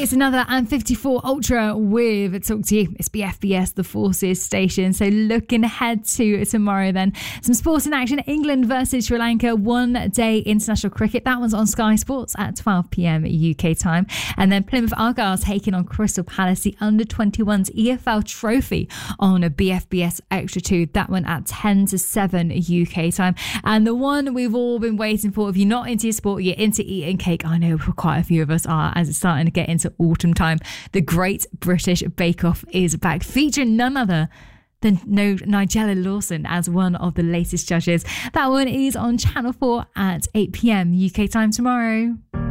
It's another M54 Ultra with Talk to You. It's BFBS, the Forces station. So looking ahead to tomorrow then. Some sports in action. England versus Sri Lanka, 1 day international cricket. That one's on Sky Sports at 12 p.m. UK time. And then Plymouth Argyle taking on Crystal Palace, the under-21s EFL Trophy on a BFBS Extra 2. That one at 10 to 7 UK time. And the one we've all been waiting for, if you're not into your sport, you're into eating cake. I know quite a few of us are, as it's starting to get into autumn time. The Great British Bake Off is back, featuring none other than Nigella Lawson as one of the latest judges. That one is on Channel 4 at 8 p.m. UK time tomorrow.